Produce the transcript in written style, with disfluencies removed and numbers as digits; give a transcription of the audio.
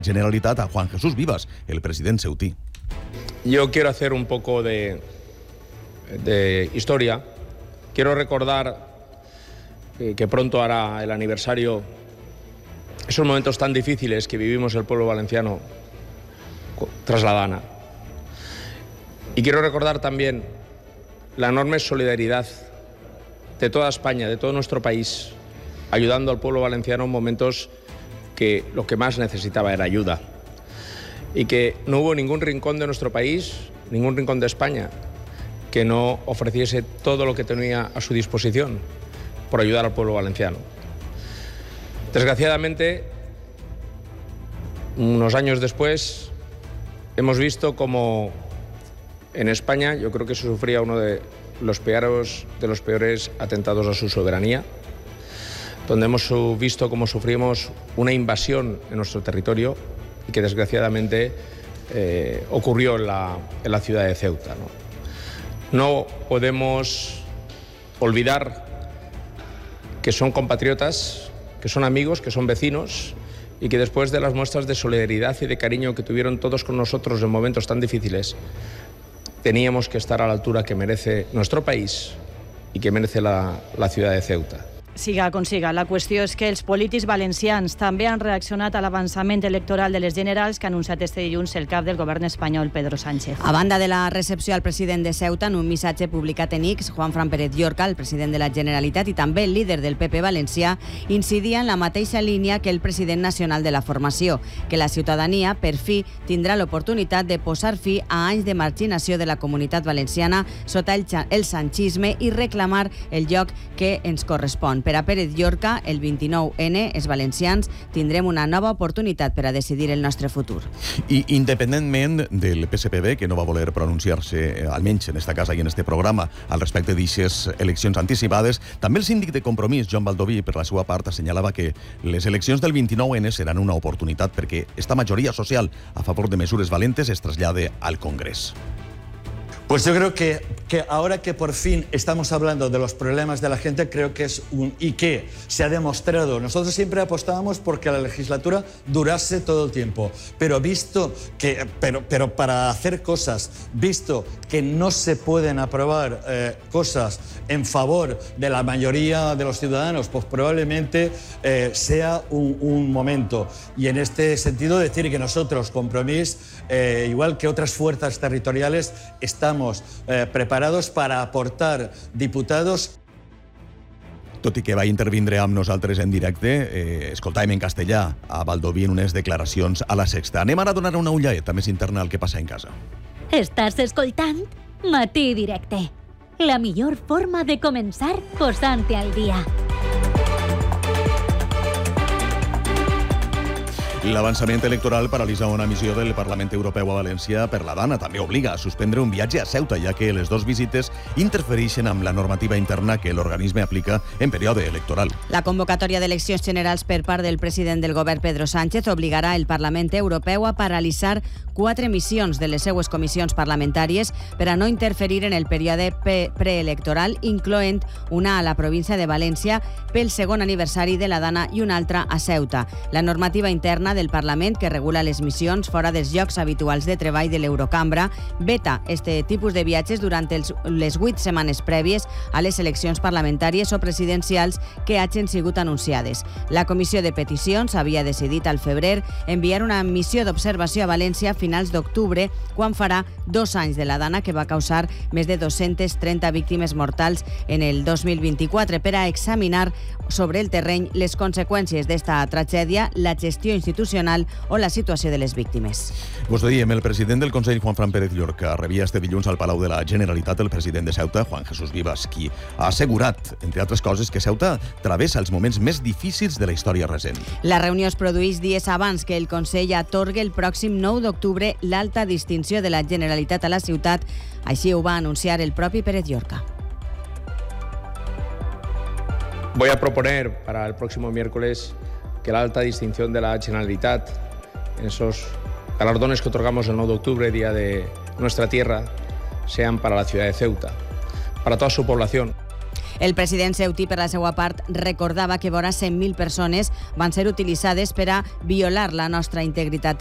Generalitat a Juan Jesús Vivas, el presidente ceutí. Yo quiero hacer un poco de historia. Quiero recordar que pronto hará el aniversario, esos momentos tan difíciles que vivimos el pueblo valenciano tras la Dana. Y quiero recordar también la enorme solidaridad de toda España, de todo nuestro país, ayudando al pueblo valenciano en momentos que lo que más necesitaba era ayuda. Y que no hubo ningún rincón de nuestro país, ningún rincón de España, que no ofreciese todo lo que tenía a su disposición por ayudar al pueblo valenciano. Desgraciadamente, unos años después, hemos visto como en España yo creo que se sufría uno de los peores atentados a su soberanía, donde hemos visto cómo sufrimos una invasión en nuestro territorio y que desgraciadamente ocurrió en la ciudad de Ceuta, No podemos olvidar que son compatriotas, que son amigos, que son vecinos y que después de las muestras de solidaridad y de cariño que tuvieron todos con nosotros en momentos tan difíciles, teníamos que estar a la altura que merece nuestro país y que merece la ciudad de Ceuta. Siga com siga, la qüestió és que els polítics valencians també han reaccionat a l'avançament electoral de les generals que ha anunciat este dilluns el cap del govern espanyol, Pedro Sánchez. A banda de la recepció al president de Ceuta, en un missatge publicat en X, Juanfran Pérez Llorca, el president de la Generalitat i també el líder del PP valencià, incidia en la mateixa línia que el president nacional de la formació, que la ciutadania, per fi, tindrà l'oportunitat de posar fi a anys de marginació de la comunitat valenciana sota el sanchisme i reclamar el lloc que ens correspon. Per a Pérez Llorca, el 29N, els valencians, tindrem una nova oportunitat per a decidir el nostre futur. I independentment del PSPB, que no va voler pronunciar-se, almenys en esta casa i en este programa, al respecte d'aixes eleccions anticipades, també el síndic de Compromís, Joan Baldoví, per la seva part, assenyalava que les eleccions del 29N seran una oportunitat perquè esta majoria social a favor de mesures valentes es trasllade al Congrés. Pues yo creo que ahora que por fin estamos hablando de los problemas de la gente, creo que es y que se ha demostrado. Nosotros siempre apostábamos porque la legislatura durase todo el tiempo, pero pero para hacer cosas, visto que no se pueden aprobar cosas en favor de la mayoría de los ciudadanos, pues probablemente sea un momento. Y en este sentido decir que nosotros, Compromís, igual que otras fuerzas territoriales, estamos preparados para aportar diputados. Tot i que va intervindre amb nosaltres en directe, escoltàvem en castellà a Baldoví en unes declaracions a La Sexta. Anem ara a donar una ullaeta més interna al que passa en casa. Estàs escoltant Matí Directe, la millor forma de començar posant-te al dia. L'avançament electoral paralitza una missió del Parlament Europeu a València per la Dana. També obliga a suspendre un viatge a Ceuta, ja que les dues visites interfereixen amb la normativa interna que l'organisme aplica en període electoral. La convocatòria d'eleccions generals per part del president del govern, Pedro Sánchez, obligarà el Parlament Europeu a paralitzar 4 missions de les seues comissions parlamentàries per a no interferir en el període preelectoral, incloent una a la província de València pel segon aniversari de la Dana i una altra a Ceuta. La normativa interna del Parlament, que regula les missions fora dels llocs habituals de treball de l'Eurocambra, veta este tipus de viatges durant les 8 setmanes prèvies a les eleccions parlamentàries o presidencials que hagin sigut anunciades. La Comissió de Peticions havia decidit al febrer enviar una missió d'observació a València a finals d'octubre, quan farà 2 anys de la Dana, que va causar més de 230 víctimes mortals en el 2024, per a examinar sobre el terreny les conseqüències d'esta tragèdia, la gestió institucional o la situació de les víctimes. Vos ho diem, el president del Consell, Juanfran Pérez Llorca, rebia este dilluns al Palau de la Generalitat el president de Ceuta, Juan Jesús Vivas, qui ha assegurat, entre altres coses, que Ceuta travessa els moments més difícils de la història recent. La reunió es produeix dies abans que el Consell atorgui el pròxim 9 d'octubre l'alta distinció de la Generalitat a la ciutat. Així ho va anunciar el propi Pérez Llorca. Voy a proponer para el próximo miércoles que la alta distinción de la Generalitat, en esos galardones que otorgamos el 9 de octubre, Día de nuestra Tierra, sean para la ciudad de Ceuta, para toda su población. El president ceutí, per la seva part, recordava que vora 100.000 persones van ser utilitzades per a violar la nostra integritat